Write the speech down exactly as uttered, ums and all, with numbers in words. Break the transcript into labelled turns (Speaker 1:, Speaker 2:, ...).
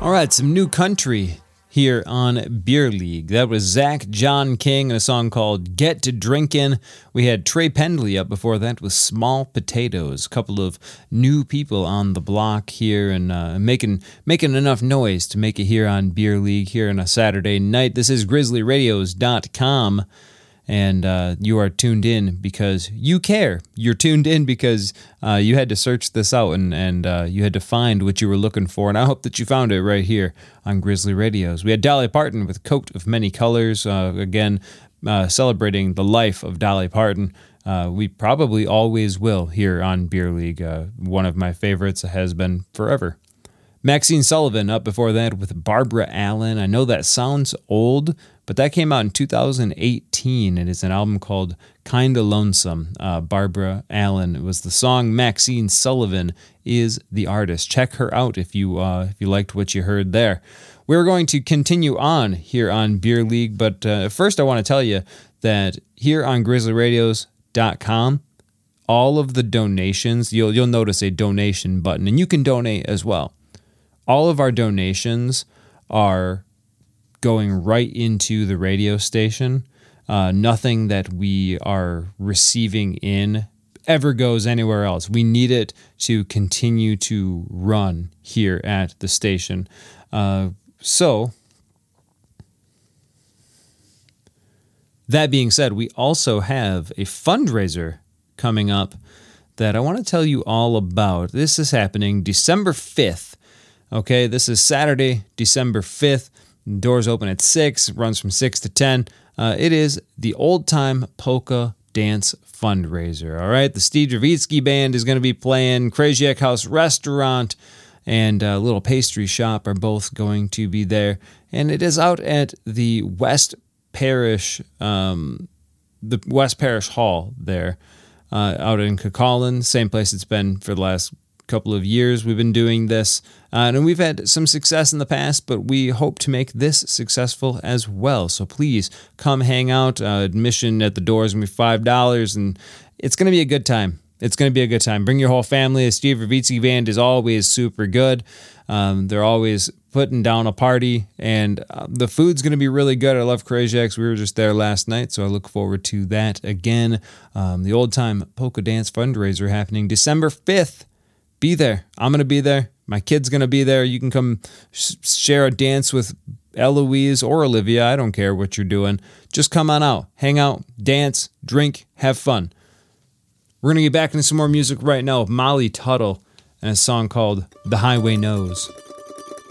Speaker 1: All right, some new country here on Beer League. That was Zach John King and a song called Get to Drinkin'. We had Trey Pendley up before that with Small Potatoes. A couple of new people on the block here and uh, making making enough noise to make it here on Beer League here on a Saturday night. This is grizzly radios dot com. And uh, you are tuned in because you care. You're tuned in because uh, you had to search this out and, and uh, you had to find what you were looking for. And I hope that you found it right here on Grizzly Radios. We had Dolly Parton with Coat of Many Colors, uh, again, uh, celebrating the life of Dolly Parton. Uh, we probably always will here on Beer League. Uh, one of my favorites has been forever. Maxine Sullivan up before that with Barbara Allen. I know that sounds old, but that came out in two thousand eighteen. It is an album called Kinda Lonesome. Uh, Barbara Allen was the song. Maxine Sullivan is the artist. Check her out if you uh, if you liked what you heard there. We're going to continue on here on Beer League, but uh, first I want to tell you that here on grizzly radios dot com, all of the donations, you'll you'll notice a donation button, and you can donate as well. All of our donations are going right into the radio station. Uh, nothing that we are receiving in ever goes anywhere else. We need it to continue to run here at the station. Uh, so, that being said, we also have a fundraiser coming up that I want to tell you all about. This is happening December fifth. Okay, this is Saturday, December fifth. Doors open at six, runs from six to ten. Uh, it is the Old Time Polka Dance Fundraiser, all right? The Steve Dravitsky Band is going to be playing. Kraziak House Restaurant and a little pastry shop are both going to be there. And it is out at the West Parish, um, the West Parish Hall there, uh, out in Cucaulin, same place it's been for the last couple of years we've been doing this, uh, and we've had some success in the past, but we hope to make this successful as well. So please come hang out. Uh, admission at the door is going to be five dollars, and it's going to be a good time. It's going to be a good time. Bring your whole family. The Steve Dravitsky Band is always super good. Um, they're always putting down a party, and uh, the food's going to be really good. I love Kraziak's. We were just there last night, so I look forward to that again. Um, the Old Time Polka Dance Fundraiser happening December fifth. Be there. I'm going to be there. My kid's going to be there. You can come sh- share a dance with Eloise or Olivia. I don't care what you're doing. Just come on out. Hang out, dance, drink, have fun. We're going to get back into some more music right now with Molly Tuttle and a song called The Highway Knows.